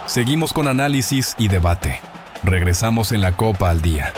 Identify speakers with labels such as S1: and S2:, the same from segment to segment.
S1: Seguimos con análisis y debate. Regresamos en la Copa al Día.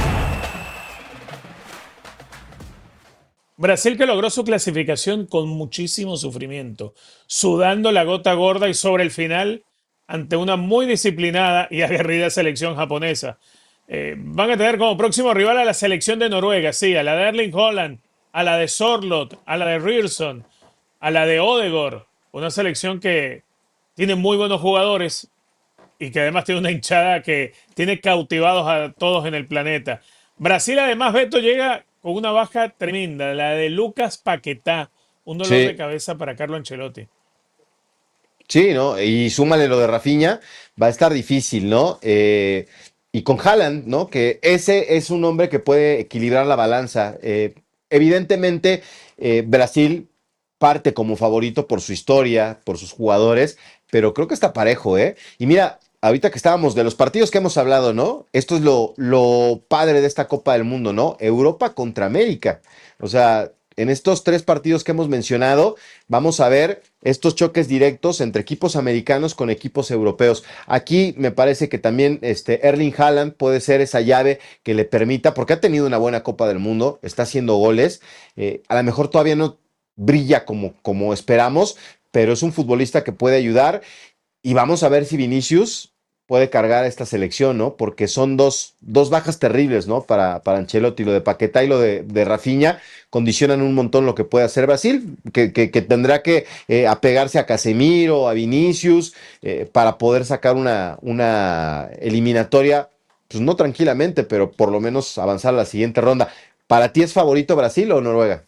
S2: Brasil, que logró su clasificación con muchísimo sufrimiento, sudando la gota gorda y sobre el final ante una muy disciplinada y aguerrida selección japonesa. Van a tener como próximo rival a la selección de Noruega, sí, a la de Erling Haaland, a la de Sorloth, a la de Ryerson, a la de Odegaard. Una selección que tiene muy buenos jugadores y que además tiene una hinchada que tiene cautivados a todos en el planeta. Brasil, además, Beto, llega con una baja tremenda, la de Lucas Paquetá, un dolor de
S3: Sí,
S2: cabeza para Carlo Ancelotti.
S3: sí, ¿no? Y súmale lo de Rafinha, va a estar difícil, ¿no? Y con Haaland, ¿no? Que ese es un hombre que puede equilibrar la balanza. Evidentemente, Brasil parte como favorito por su historia, por sus jugadores, pero creo que está parejo, ¿eh? Y mira, ahorita que estábamos de los partidos que hemos hablado, ¿no? Esto es lo padre de esta Copa del Mundo, ¿no? Europa contra América. O sea, en estos tres partidos que hemos mencionado, vamos a ver estos choques directos entre equipos americanos con equipos europeos. Aquí me parece que también Erling Haaland puede ser esa llave que le permita, porque ha tenido una buena Copa del Mundo, está haciendo goles, a lo mejor todavía no brilla como esperamos, pero es un futbolista que puede ayudar y vamos a ver si Vinicius puede cargar a esta selección, ¿no? Porque son dos bajas terribles, ¿no? Para Ancelotti, lo de Paquetá y lo de Rafinha, condicionan un montón lo que puede hacer Brasil, que tendrá que apegarse a Casemiro, a Vinicius, para poder sacar una eliminatoria, pues no tranquilamente, pero por lo menos avanzar a la siguiente ronda. ¿Para ti es favorito Brasil o Noruega?